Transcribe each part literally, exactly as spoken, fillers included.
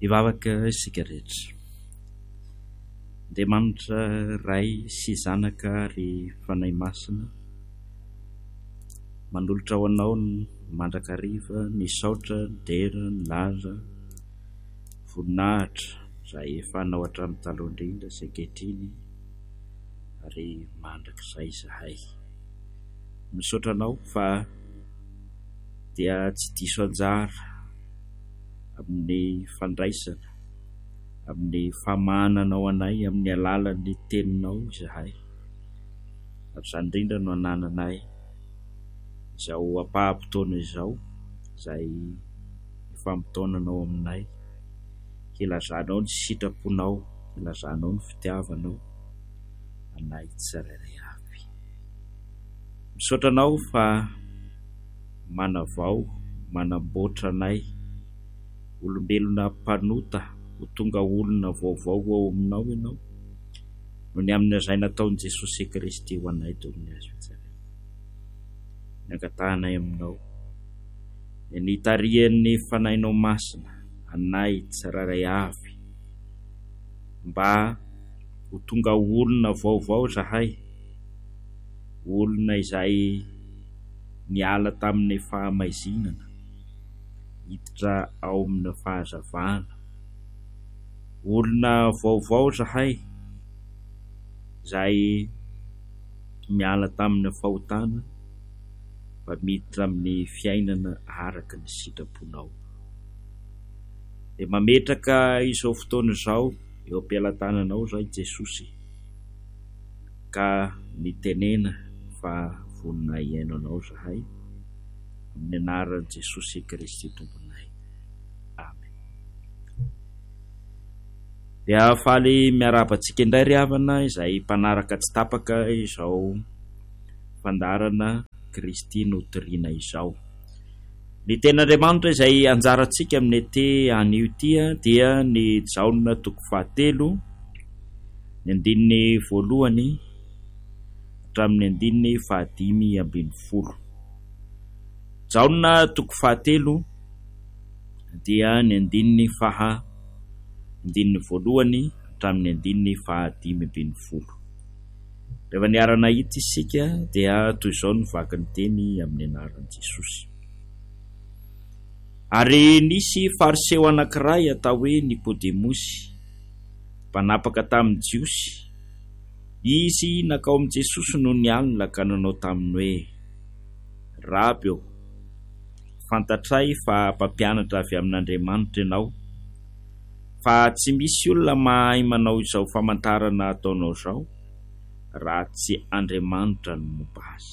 Hivavaka isika rehetra. Andriamanitra ray sy zanaka ary fanahy masina, manolotra ho anao ny mandrakariva, ny saotra, ny dera, ny laza, voninahitra izay efa anao hatramin'ny taloha indrindra sy ankehitriny ary mandrakizay izahay. Misaotra anao fa dia tsy diso anjara amin'ny fandraisana, amin'ny famahananao anay amin'ny alalan'ny teninao izahay. Ary izany indrindra no anananay izao ampahampotoana izao izay ifampotoananao aminay, hilazanao ny sitraponao, hilazanao ny fitiavanao anay tsirairay avy. Misaotra anao fa manavao, manamboatra anay olombelona mpanota ho tonga olona vaovao ao aminao ianao, no ny amin'ny izay nataon'i Jesosy Kristy ho anay toy ny azo fitsarana. Niangatahanay aminao, nitarihan'ny fanahinao masina anay tsirairay avy, mba ho tonga olona vaovao zahay, olona izay niala tamin'ny fahamaizinana, hiditra ao amin'ny fahazavana, olona vaovao zahay izay miala tamin'ny fahotana mba miditra amin'ny fiainana araka ny sitraponao. Dia mametraka izao fotoana izao eo am-pialantananao izay Jesosy, ka nitenena fa vonona iaino anao zahay amin'ny anaran'i Jesosy Kristy tomponay. Amen. Dia faly miarabantsika indray ry havana izay mpanaraka tsy tapaka izao fandarana Kristy notoriana izao. Ny ten'Andriamanitra izay anjarantsika amin'ny ety anio tia dia ny Jaona toko fahatelo, ny andininy voalohany hatramin'ny andininy fahadimy ambin'ny folo. Jaona toko fahatelo dia ny andininy faha andininy voalohany hatramin'ny andininy fahadimy ambin'ny folo. Rehefa niarana hita isika dia toy izao ny vaky ny teny amin'ny anaran'i Jesosy. Ary nisy fariseo anankiray atao hoe Nikodemosy, mpanapaka tamin'ny Jiosy. Izy nakao amin'i Jesosy no nialina ka nanao taminy hoe: Rabio, fantatray fa mpampianatra avy amin'Andriamanitra ianao, fa tsy misy olona mahay manao izao famantarana ataonao izao raha tsy Andriamanitra no momba azy.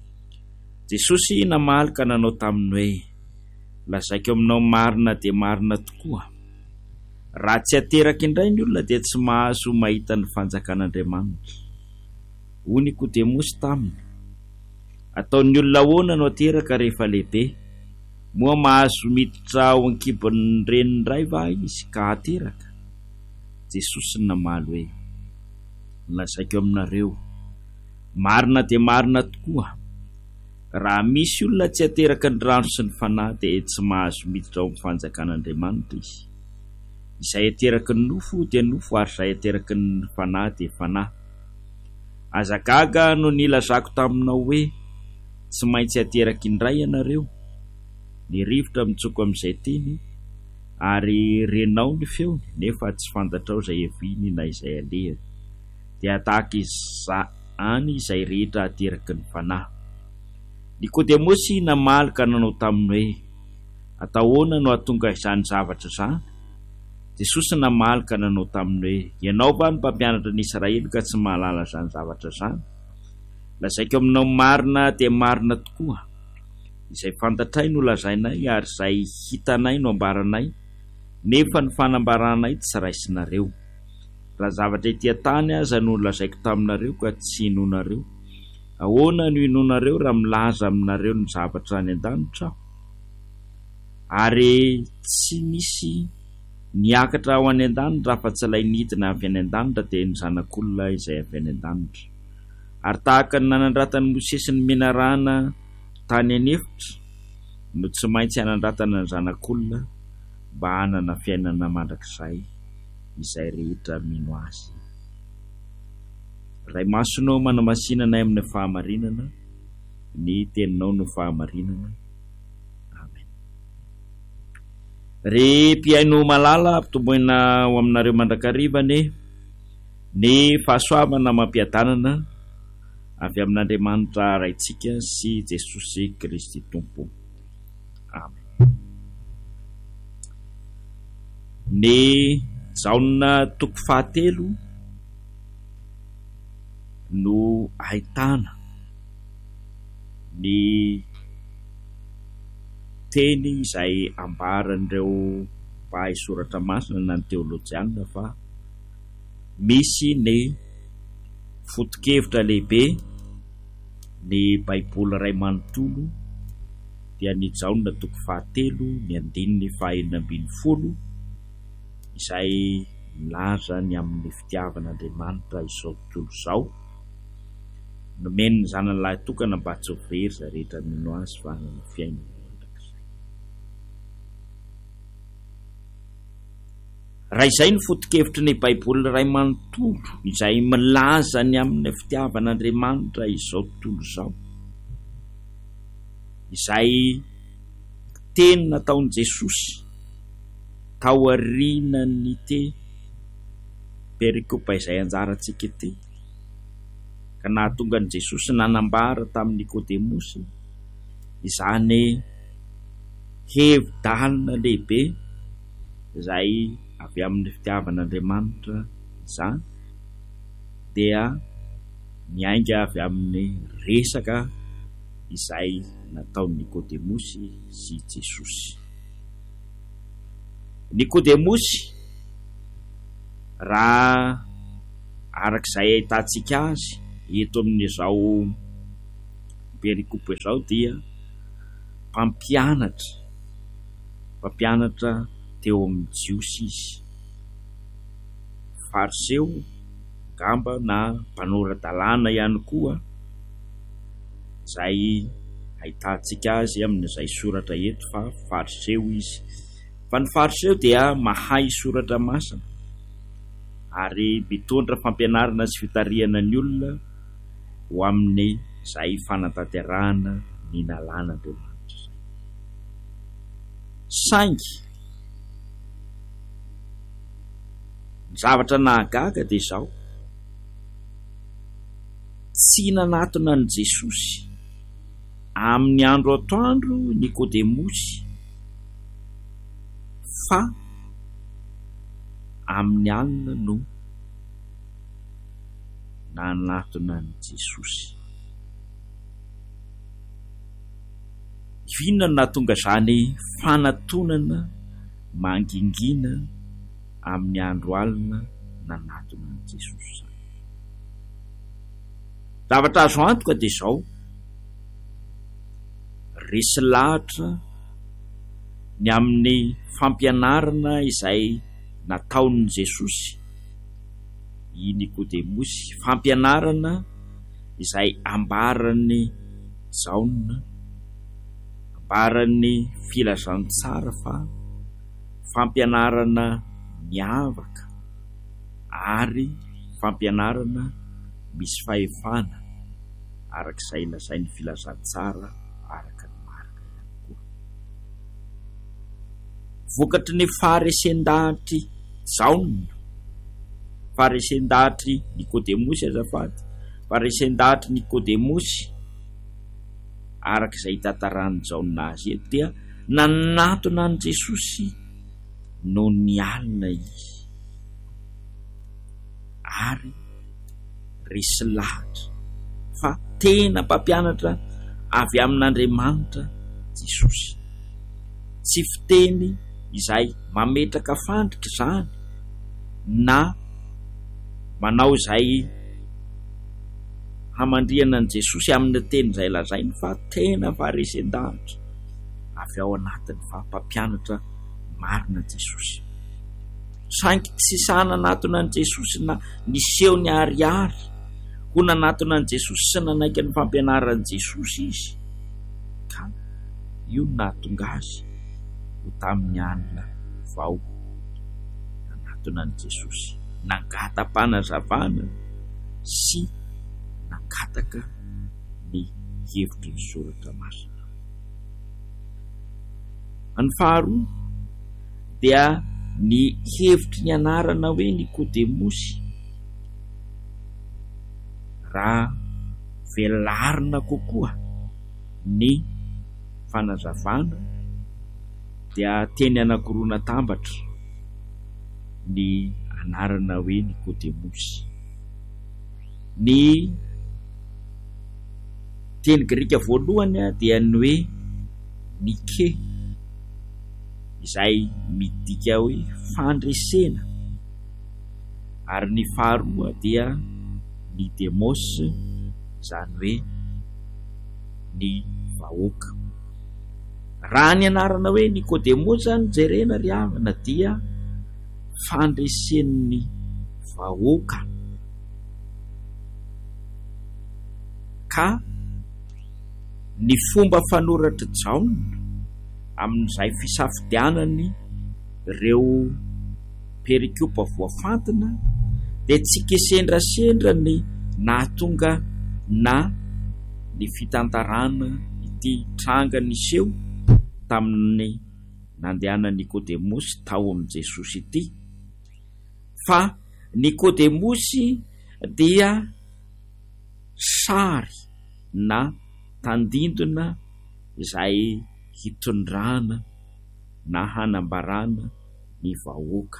Jesosy namaly ka nanao taminy hoe: lazaiko aminao marina dia marina tokoa, raha tsy ateraka indray ny olona dia tsy mahazo mahita ny fanjakan'Andriamanitra. Hoy Nikodemosy taminy: ataon'ny olona ahoana no ateraka rehefa lehibe? Moa mahazo miditra ao ankibon'ny reniny iray va izy ka ateraka? Jesosy namaly hoe: lazaiko aminareo, marina dia marina tokoa, raha misy olona tsy ateraka ny rano sy ny fanahy dia tsy mahazo miditra ao amin'ny fanjakan'Andriamanitra izy. Izay ateraky ny nofo dia nofo, ary izay ateraky ny fanahy dia fanahy. Aza gaga no nilazako taminao hoe tsy maintsy ateraky indray ianareo. Ny rivotra mitsoko amin'izay teny, ary renao ny feony, nefa tsy fantatrao izay eviany na izay alehany. Dia tahaka izany izay rehetra ateraky ny fanahy. Nikodemosy namaly ka nanao taminy hoe: atahoana no ahatonga izany zavatra izany? Jesosy namaly ka nanao taminy hoe: ianao va ny mpampianatra ny Israely ka tsy mahalala izany zavatra izany? Lazaiko aminao marina dia marina tokoa, izay fantatray no lazainay ary izay hitanay no ambaranay, nefa ny fanambaranay tsy raisinareo. Raha zavatra ety an-tany aza no lazaiko taminareo ka tsy hinonareo, ahoana no hinonareo raha milaza aminareo ny zavatra any an-danitra aho? Ary tsy misy niakatra ao any an-danitra raha fa tsy ilay nidina avy any an-danitra dia ny zanak'olona izay avy any an-danitra. Ary tahaka ny nanandratany Mosesy ny menarana tany anefitra, no tsy maintsy hanandratana ny zanak'olona mba hanana fiainana mandrakizay izay rehetra mino azy. Ray masonao manamasinanay amin'ny fahamarinana, ny teninao no fahamarinana. Amen. Re mpiaino malala ampitomboina ao aminareo mandrakarivany ny fahasoavana mampiadanana avy amin'Andriamanitra raitsika sy Jesosy Kristy Tompo. Amen. Ny jaona toko fahatelo no ahitana ny teny izay ambaran'ireo mpahay soratra masina na ny teolojiana fa misy ny foto-kevitra lehibe ny Baiboly Ray Manontolo dia ny jaona toko fahatelo ny andininy fahaenina ambin'ny folo izay milaza ny amin'ny fitiavan'Andriamanitra izao tontolo izao. Nomeny ny zanany lahy tokana mba tsy ho very za rehetra mino azy fa hanana fiainana mandrakizay. Raha izay ny foto-kevitry ny Baiboly Ray Manontolo izay milaza ny amin'ny fitiavan'Andriamanitra izao tontolo izao, izay teny nataon'i Jesosy tao aorianany te perikopa izay anjarantsika ity, ka nahatonga an'i Jesosy nanambara tamin'ny Nikodemosy izany hevi-dalina lehibe izay avy amin'ny fitiavan'Andriamanitra izany, dia miainga avy amin'ny resaka izay nataon'i Nikodemosy sy Jesosy. Nikodemosy, raha arak'izay ahitantsika azy eto amin'izao perikopa izao, dia mpampianatra mpampianatra teo amin'ny Jiosy izy, fariseo gamba na mpanorandalàna ihany koa, izay ahitantsika azy amin'izay soratra eto fa fariseo izy. Fa ny fariseo dia mahay soratra masina ary mitondra fampianarana sy fitariana ny olona ho amin'ny izay fanatanterahana ny nalan'Andriamanitra. Saingy ny zavatra nahagaga dia izao, tsy nanatona ny Jesosy amin'ny andro atoandro Nikodemosy, fa amin'ny alina no nanatona ny Jesosy. Inona no nahatonga izany fanatonana mangingina amin'ny andro alina nanatona ny Jesosy? Zavatra azo antoka dia izao, resy lahatra ny amin'ny fampianarana izay nataon'i Jesosy i Nikodemosy, fampianarana izay ambarany jaona, ambarany filazantsara, fa fampianarana miavaka ary fampianarana misy fahefana arak'izay lazain'ny filazantsara araka ny marika ihany koa. Vokatry ny faharesen-dahatra jaona, faharesen-dahatra Nikodemosy azafady, faharesen-dahatra Nikodemosy arak'izay tantarany jaona azy eto, dia nanatona an' Jesosy no nialina izy ary resy lahatra fa tena mpampianatra avy amin'Andriamanitra Jesosy, tsy fiteny izay mametraka fandrika izany na manao izay hamandriana an' Jesosy amin'ny teny izay lazainy, fa tena faharesen-dahatra avy ao anatiny fa mpampianatra marina Jesosy. Saingy tsy sananatona an' Jesosy na niseho ny ariary ho nanatona an' Jesosy sy nanaiky ny fampianaran' Jesosy izy, ka io nahatonga azy ho tamin'ny alina vao anatona ny Jesosy, nangatam-panazavana sy nangataka ny hevitry ny soratra masina. Ny faharoa dia ny hevitry ny anarana hoe Nikodemosy raha velarina kokoa ny fanazavana dia teny anankiroa natambatra ny anarana hoe Nikodemosy. Ny teny Grika voalohany dia ny hoe Nike, izay midika hoe fandresena, ary ny faharoa dia ny demos, izany hoe ny vahoaka. Raha ny anarana hoe Nikodemosy zany jerena ry havana dia fandresen'ny vahoaka, ka ny fomba fanoratra Jaona amin'izay fisafidianany ireo perikopa voafantina dia tsy kesendrasendra ny nahatonga na ny fitantarana ity tranga niseho tamin'ny nandehana Nikodemosy tao amin'i Jesosy ity, fa Nikodemosy dia sary na tandindona izay hitondrana na hanambarana ny vahoaka.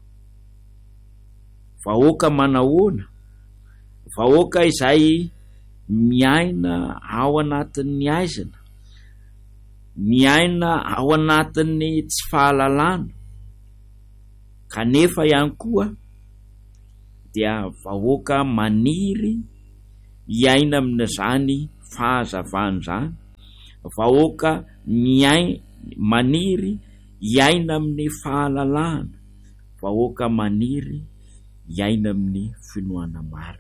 Vahoaka manahoana? Vahoaka izay miaina ao anatin'ny aizana, miaina ao anatin'ny tsy fahalalana, kanefa ihany koa dia vahoaka maniry iaina amin'izany fahazavana zany, vahoaka miai maniry iaina amin'ny fahalalana, vahoaka maniry iaina amin'ny finoana marina.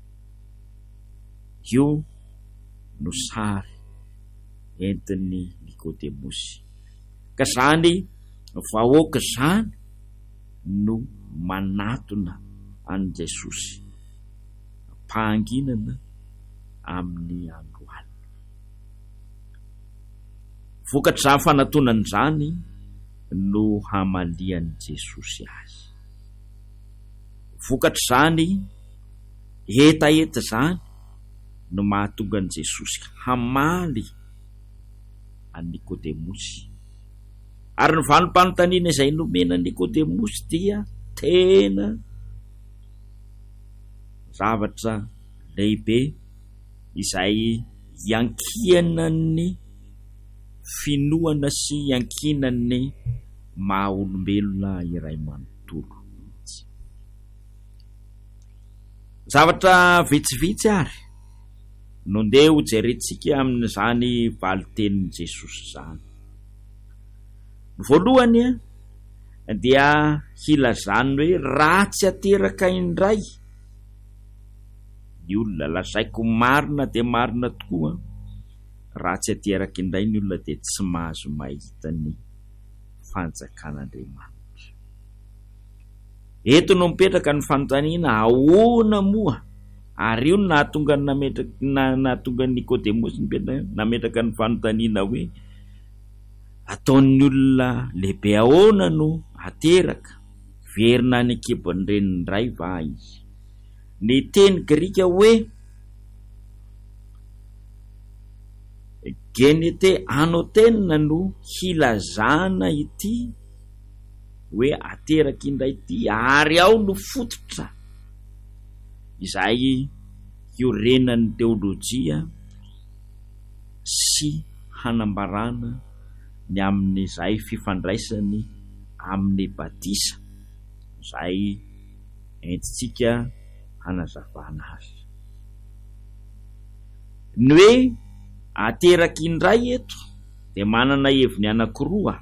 Io no sary entin'ny Nikodemosy, ka zany vahoaka zany no manatona an' Jesosy pahanginana amin'ny andro alina. Vokatr' izany fanatonany zany no hamalian'i Jesosy azy. Vokatr' izany etaeta zany no mahatonga an' Jesosy hamaly an' Nikodemosy, ary ny vanim-panontaniana izay nomena Nikodemosy dia tena zavatra lehibe izay iankinan'ny finoana sy iankinan'ny maha olombelona iray manontolo. Zavatra vitsivitsy ary no ndeha ho jerentsika amin'izany valitenin'i Jesosy zany. Voalohany dia hilazany hoe raha tsy ateraka indray ny olona, lazaiko marina dia marina tokoa, raha tsy ateraka indray ny olona dia tsy mahazo mahita ny fanjakan'Andriamanitra. Eto no mipetraka ny fanontaniana, ahoana moa? Ary io no nahatonga nametraka nahatonga Nikodemosy nametraka ny fanontaniana hoe ataon'ny olona lehibe ahoana no ateraka? Verina any an-kibon'ny reniny indray va izy? Ny teny Grika hoe genete anotena no hilazana ity hoe ateraka indray ity, ary ao no fototra izay iorenan'ny teolojia sy hanambarana ny amin'izay fifandraisany amin'ny batisa izay entitsika hanazavana azy. Ny hoe ateraka indray eto dia manana heviny anankiroa: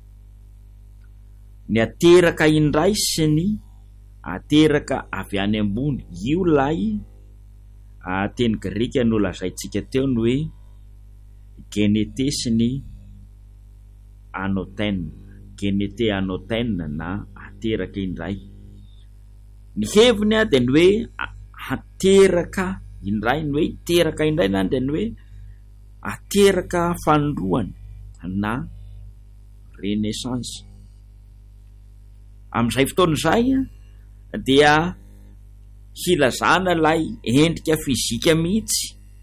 ny ateraka indray sy ny ateraka avy any ambony. Io lay teny Grika no lazaitsika teo ny hoe genete sy ny anoten, genete anotaina na ateraka indray. Ny heviny a dia ny hoe ateraka indray, ny hoe iteraka indray na dia ny hoe ateraka fanondroany na renaissance. Amin'izay fotoana izay dia hilazana ilay endrika fizika mihitsy,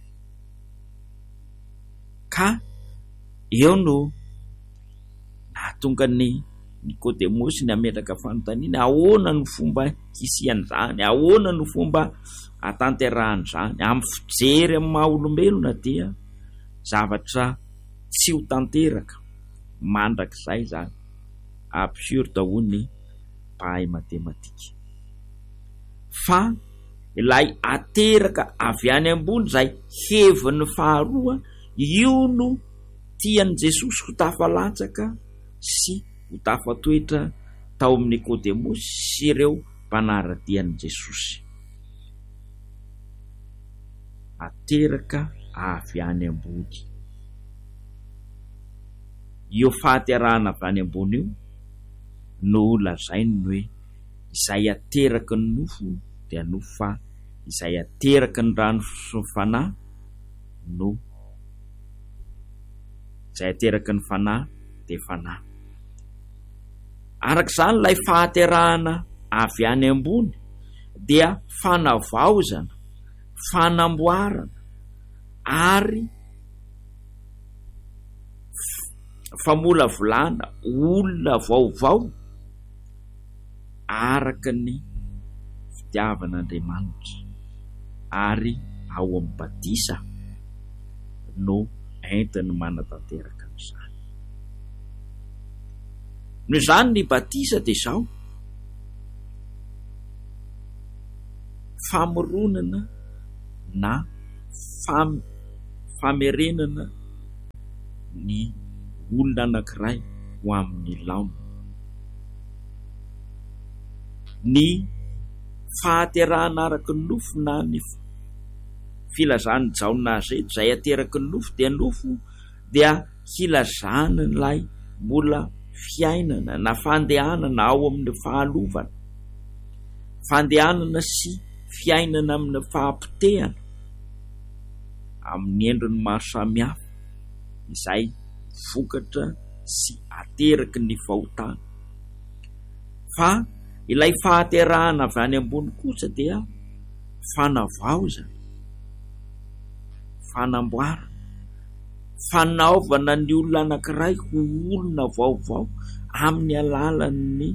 ka eo no nahatonga ny Nikodemosy ny ametraka fanontaniana, ahoana no fomba hisian'izany, ahoana no fomba hatanterahany amin'ny fijery amin'ny maha olombelona dia zavatra tsy ho tanteraka mandrakizay zany, absurde hoy ny mpahay matematika. Fa ilay ateraka avy any ambony izay heviny faharoa, io no tian'i Jesosy ho tafalatsaka sy ho tafatoetra tao amin'ny Nikodemosy sy ireo mpanaradian'i Jesosy. Ateraka avy any ambony. Io fahaterahana avy any ambony io no lazainy hoe izay ateraky ny nofo dia nofo, fa izay ateraky ny rano sy ny fanahy no izay ateraky ny fanahy dia fanahy. Arak'izany ilay fahaterahana avy any ambony dia fanavaozana, fanamboarana ary famolavolana olona vaovao araka ny fitiavan'Andriamanitra, ary ao amin'ny batisa no entiny manatanteraka an'izany. Noho izany ny batisa dia izao famoronana na fam, famerenana ny olona anankiray ho amin'ny laona. Ny fahaterahana araky ny nofo na ny filazany jaona zeto izay ateraky ny nofo dia nofo dia hilazana ilay mbola fiainana na fandehanana ao amin'ny fahalovana, fandehanana sy fiainana amin'ny fahampitehana amin'ny endriny maro samihafa izay vokatra sy ateraky ny fahotana. Fa ilay fahaterahana avy any ambony kosa dia fanavaozana, fanamboarana, fanaovana ny olona anankiray ho olona vaovao amin'ny alalan'ny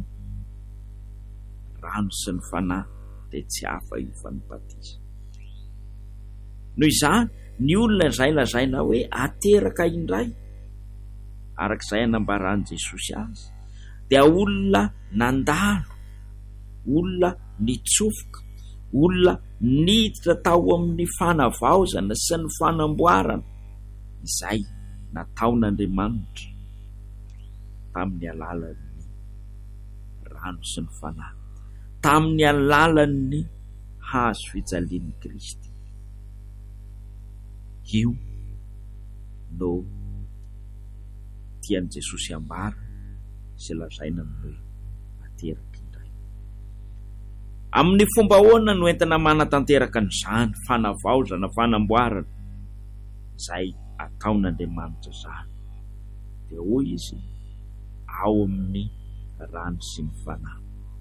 rano sy ny fanahy, dia tsy hafa io fa ny batisa. Noho izany ny olona izay lazaina hoe ateraka indray arak'izay anambaran'i Jesosy azy dia olona nandalo, olona nitsofoka, olona niditra tao amin'ny fanavaozana sy ny fanamboarana izay nataon'Andriamanitra tamin'ny alalan'ny rano sy ny fanahy, tamin'ny alalan'ny hazo fijalian'i Kristy. Io no tian'i Jesosy ambara sy lazaina ny hoe ateraka indray. Amin'ny fomba ahoana no entina manatanteraka an'izany fanavaozana, fanamboarana izay ataon'Andriamanitra izany? Dia hoy izy ao amin'ny rano sy ny fanahy.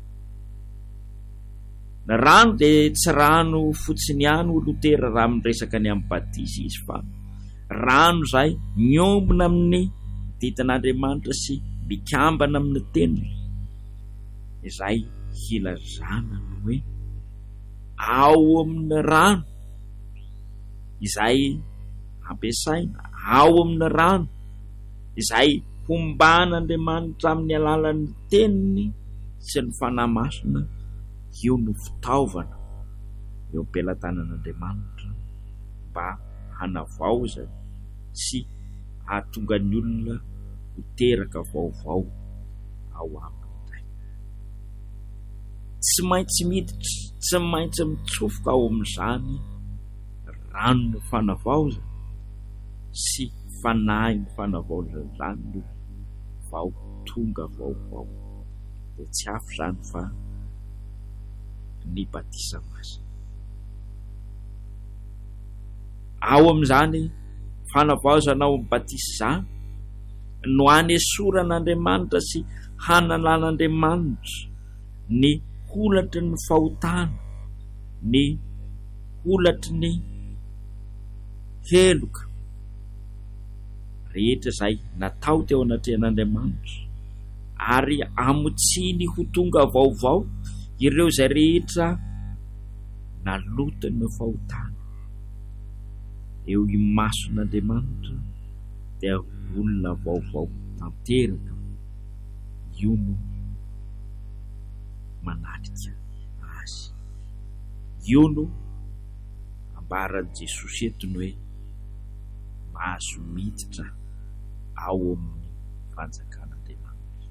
Ny rano dia tsy rano fotsiny ihany olotera raha miresaka ny amin'ny batisa izy, fa rano izay miombona amin'ny ditin'Andriamanitra sy mikambana amin'ny teniny, izay hilazana ny hoe ao amin'ny rano izay ampiasaina, ao amin'ny rano izay homban'Andriamanitra amin'ny alalan'ny teniny sy ny fanahy masina, io no fitaovana eo am-pelatanan'Andriamanitra mba hanavaozana sy hahatonga ny olona ho teraka vaovao ao aminy indray. Tsy maintsy miditra, tsy maintsy mitsofoka ao amin'izany rano ny fanavaozana sy fanahy ny fanavaozana izany no vaovao tonga vaovao dia tsy afo zany fa ny batisa masina. Ao amin'izany fanavaozanao ny batisa zany no hanesoran'Andriamanitra sy hanalan'Andriamanitra ny holatry ny fahotana, ny holatry ny heloka rehetra izay natao teo anatrehan'Andriamanitra, ary amotsiny ho tonga vaovao ireo izay rehetra nalotany ny fahotana. Eo imason'Andriamanitra dia olona vaovao tanteraka, io no manatrika azy. Io no ambaran'i Jesosy etony hoe mahazo miditra ao amin'ny fanjakan'Andriamanitra.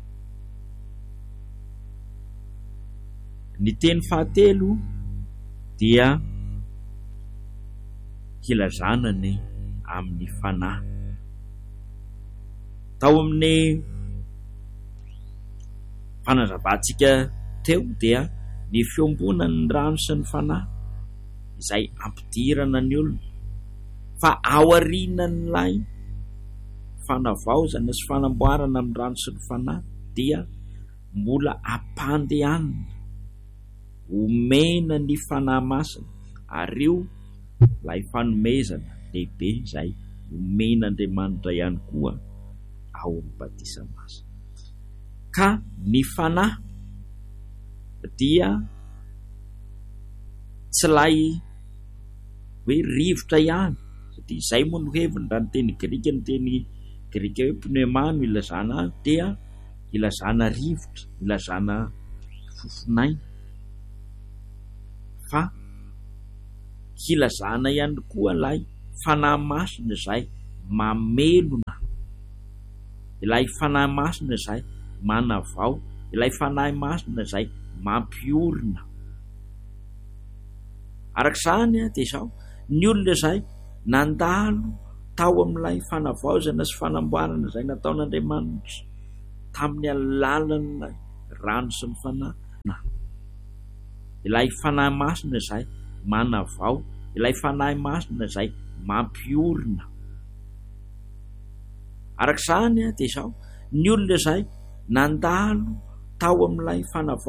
Ny teny fahatelo dia kilazana ny amin'ny fanahy. Tao amin'ny fanazavatsika teo dia ny fiombonan'ny rano sy ny fanahy izay ampidirana ny olona, fa aorianan'ilay fanavaozana sy fanamboarana amin'ny rano sy ny fanahy dia mbola ampandehanana omena ny fanahy masina, ary io ilay fanomezana lehibe izay omen'Andriamanitra ihany koa ao amin'ny batisa masina. Ka ny fanahy dia tsy lay hoe rivotra ihany, satria izay moa no heviny raha ny teny Grika, ny teny Grika hoe pneuma no ilazana azy, dia ilazana rivotra, ilazana fofinaina, fa kilazana ihany koa ilay fanahy masina izay mamelona, ilay fanahy masina izay manavao, ilay fanahy masina izay mampiorina. Arak'izany dia izao ny olona izay nandalo tao amin'ilay fanavaozana sy fanamboarana izay nataon'Andriamanitra tamin'ny alalan'ilay rano sy ny fanahy, ilay fanahy masina izay manavao, ilay fanahy masina izay mampiorina. Arak'izany dia izao ny olona izay nandalo tao amin'ilay fanavaozana